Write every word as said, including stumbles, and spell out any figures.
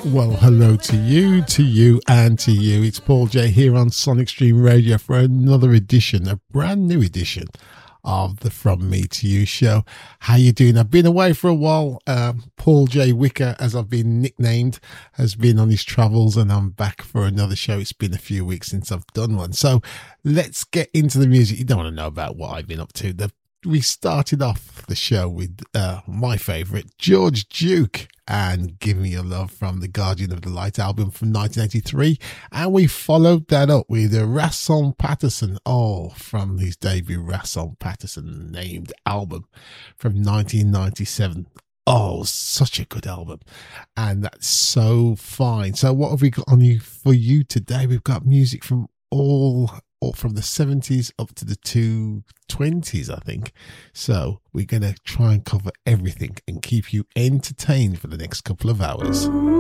Well, hello to you, to you, and to you. It's Paul J here on Sonic Stream Radio for another edition, a brand new edition of the From Me to You show. How you doing? I've been away for a while. Um, Paul J Wicker, as I've been nicknamed, has been on his travels, and I'm back for another show. It's been a few weeks since I've done one. So let's get into the music. You don't want to know about what I've been up to. The We started off the show with uh, my favourite, George Duke, and Give Me Your Love from the Guardian of the Light album from nineteen eighty-three. And we followed that up with a Rasson Patterson, oh, from his debut Rasson Patterson named album from nineteen ninety-seven. Oh, such a good album. And that's so fine. So what have we got on you for you today? We've got music from all... or from the seventies up to the two twenties, I think. So we're going to try and cover everything and keep you entertained for the next couple of hours.